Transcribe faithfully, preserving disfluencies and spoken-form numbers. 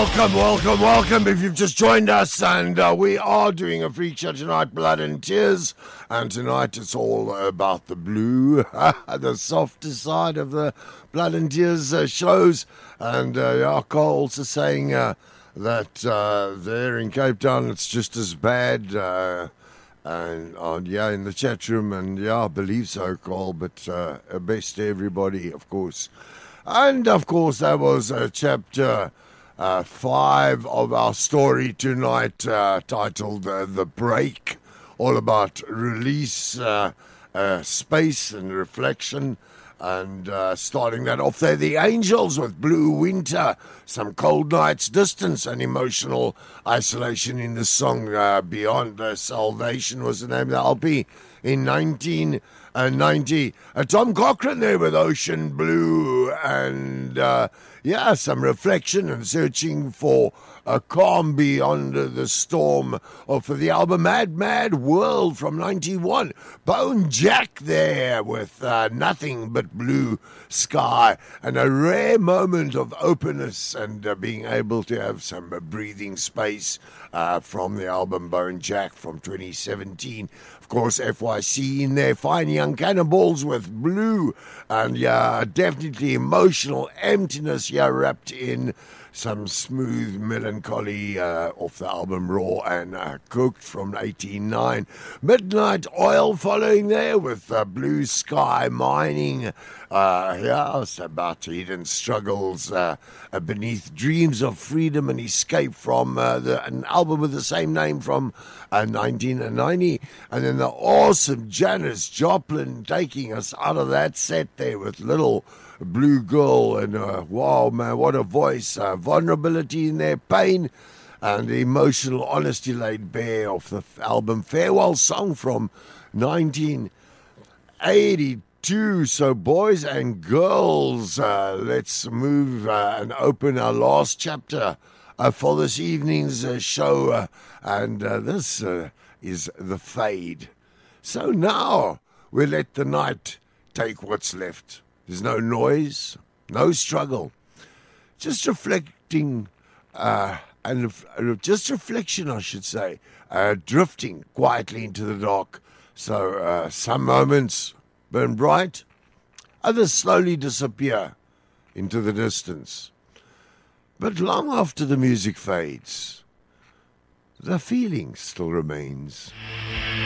Welcome, welcome, welcome. If you've just joined us, and uh, we are doing a freak show tonight, Blood and Tears. And tonight it's all about the blue, the softer side of the Blood and Tears uh, shows. And uh, yeah, Carl also saying uh, that uh, there in Cape Town it's just as bad. Uh, and uh, yeah, in the chat room, and yeah, I believe so, Carl. But uh, best to everybody, of course. And of course, that was uh, chapter uh, five of our story tonight, uh, titled uh, "The Break," all about release, uh, uh, space, and reflection. And uh, starting that off there, the Angels with Blue Winter, some cold nights, distance, and emotional isolation in the song uh, Beyond uh, Salvation was the name of the L P in nineteen ninety. Uh, Tom Cochrane there with Ocean Blue, and uh, yeah, some reflection and searching for a calm beyond the storm, or for the album Mad Mad World from ninety-one. Bone Jack there with uh, Nothing But Blue Sky, and a rare moment of openness and uh, being able to have some uh, breathing space uh, from the album Bone Jack from twenty seventeen. Of course, F Y C in there, Fine Young Cannibals with Blue, and yeah, definitely emotional emptiness here wrapped in some smooth melancholy uh, off the album Raw and uh, Cooked from eighty-nine. Midnight Oil following there with uh, Blue Sky Mining. Uh, yeah, it's about hidden struggles uh, beneath dreams of freedom and escape from uh, the, an album with the same name from uh, nineteen ninety. And then the awesome Janis Joplin taking us out of that set there with Little Blue Girl, and uh, wow, man, what a voice. Uh, vulnerability in their pain, and the emotional honesty laid bare of the f- album Farewell Song from nineteen eighty-two. So boys and girls, uh, let's move uh, and open our last chapter uh, for this evening's uh, show, uh, and uh, this uh, is The Fade. So now we let the night take what's left. There's no noise, no struggle, just reflecting, uh, and uh, just reflection, I should say, uh, drifting quietly into the dark. So uh, some moments burn bright, others slowly disappear into the distance. But long after the music fades, the feeling still remains.